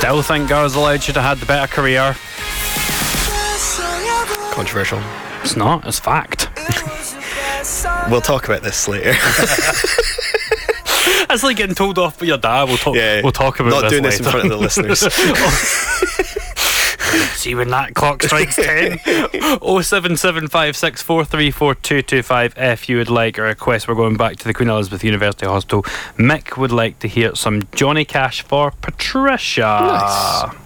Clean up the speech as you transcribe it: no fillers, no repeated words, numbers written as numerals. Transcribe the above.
still think Girls Aloud should have had the better career. Controversial. It's not, it's fact. We'll talk about this later. It's like getting told off by your dad. We'll talk about not this doing later. this in front of the listeners. See when that clock strikes 10. 07756434225 if you would like a request. We're going back to the Queen Elizabeth University Hospital. Mick would like to hear some Johnny Cash for Patricia. Nice.